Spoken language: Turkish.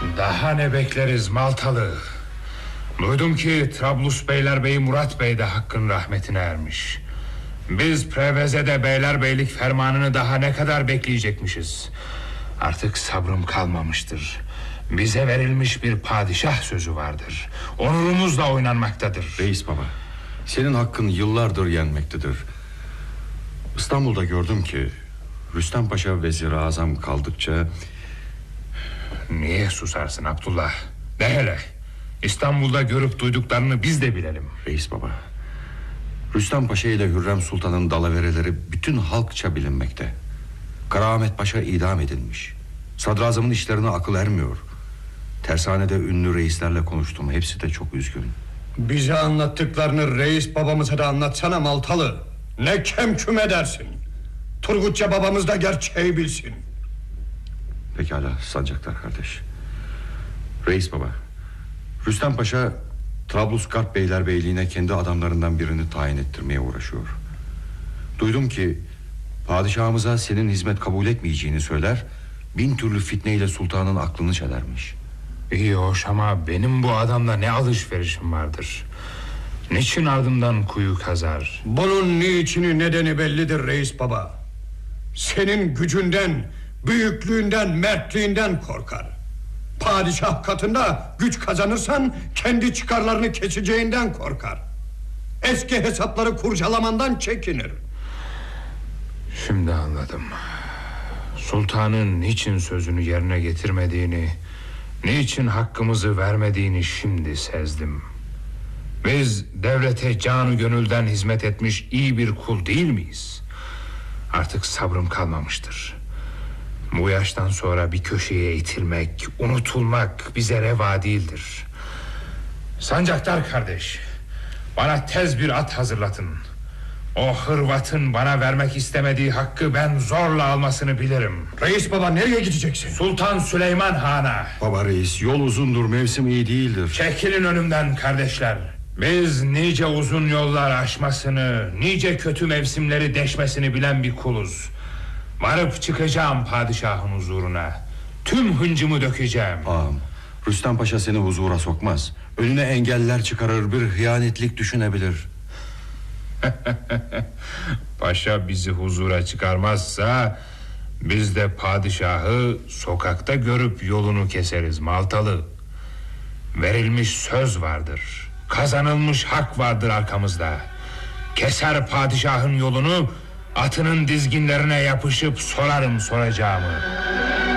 Daha ne bekleriz Maltalı? Duydum ki Trablus Beylerbeyi Murat Bey de Hakk'ın rahmetine ermiş. Biz Preveze'de Beylerbeylik fermanını daha ne kadar bekleyecekmişiz? Artık sabrım kalmamıştır. Bize verilmiş bir padişah sözü vardır. Onurumuzla oynanmaktadır. Reis baba, senin hakkın yıllardır yenmektedir. İstanbul'da gördüm ki Rüstem Paşa Vezir-i Azam kaldıkça... Niye susarsın Abdullah? De hele. İstanbul'da görüp duyduklarını biz de bilelim. Reis baba, Rüstem Paşa ile Hürrem Sultan'ın dalavereleri bütün halkça bilinmekte. Karaahmet Paşa idam edilmiş. Sadrazamın işlerine akıl ermiyor. Tersanede ünlü reislerle konuştum. Hepsi de çok üzgün. Bize anlattıklarını reis babamıza da anlatsana Maltalı. Ne kemküm edersin. Turgutça babamız da gerçeği bilsin. Pekala Sancaktar kardeş. Reis baba, Rüstem Paşa Trablusgarp Beylerbeyliğine kendi adamlarından birini tayin ettirmeye uğraşıyor. Duydum ki padişahımıza senin hizmet kabul etmeyeceğini söyler, bin türlü fitneyle sultanın aklını çelermiş. İyi hoş ama benim bu adamla ne alışverişim vardır? Niçin ardımdan kuyu kazar? Bunun niçini nedeni bellidir reis baba. Senin gücünden, büyüklüğünden, mertliğinden korkar. Padişah katında güç kazanırsan kendi çıkarlarını keseceğinden korkar. Eski hesapları kurcalamandan çekinir. Şimdi anladım. Sultanın niçin sözünü yerine getirmediğini, niçin hakkımızı vermediğini şimdi sezdim. Biz devlete canı gönülden hizmet etmiş iyi bir kul değil miyiz? Artık sabrım kalmamıştır. Bu yaştan sonra bir köşeye itilmek, unutulmak bize reva değildir. Sancaktar kardeş, bana tez bir at hazırlatın. O Hırvat'ın bana vermek istemediği hakkı ben zorla almasını bilirim. Reis baba nereye gideceksin? Sultan Süleyman Han'a. Baba reis, yol uzundur, mevsim iyi değildir. Çekilin önümden kardeşler. Biz nice uzun yollar aşmasını, nice kötü mevsimleri deşmesini bilen bir kuluz. Varıp çıkacağım padişahın huzuruna. Tüm hıncımı dökeceğim. Ağam, Rüstem Paşa seni huzura sokmaz. Önüne engeller çıkarır, bir hıyanetlik düşünebilir. Paşa bizi huzura çıkarmazsa biz de padişahı sokakta görüp yolunu keseriz Maltalı. Verilmiş söz vardır, kazanılmış hak vardır arkamızda. Keser padişahın yolunu, atının dizginlerine yapışıp sorarım soracağımı.